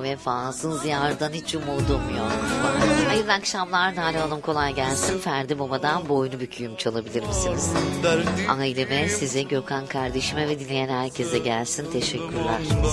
vefasız yardan hiç umudum yok. Hayırlı akşamlar Nale Hanım, kolay gelsin. Ferdi Baba'dan Boynu Büküğüm çalabilir misiniz? Aileme, size, Gökhan kardeşime ve dinleyen herkese gelsin. Teşekkürler.